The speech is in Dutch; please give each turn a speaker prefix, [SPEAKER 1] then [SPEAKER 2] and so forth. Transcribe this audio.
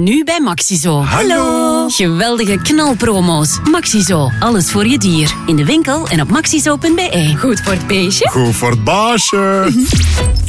[SPEAKER 1] Nu bij Maxizo.
[SPEAKER 2] Hallo.
[SPEAKER 1] Geweldige knalpromo's. Maxizo, alles voor je dier. In de winkel en op maxizo.be. Goed voor het beestje.
[SPEAKER 2] Goed voor het baasje.